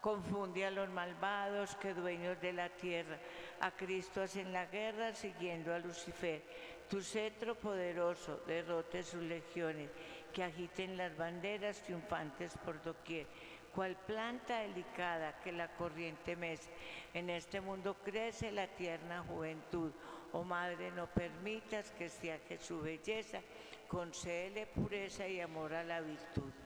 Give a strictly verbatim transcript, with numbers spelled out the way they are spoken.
Confunde a los malvados que dueños de la tierra, a Cristo hacen la guerra siguiendo a Lucifer. Tu cetro poderoso derrote sus legiones, que agiten las banderas triunfantes por doquier. Cual planta delicada que la corriente mece, en este mundo crece la tierna juventud. Oh Madre, no permitas que se aje su belleza, concédele pureza y amor a la virtud.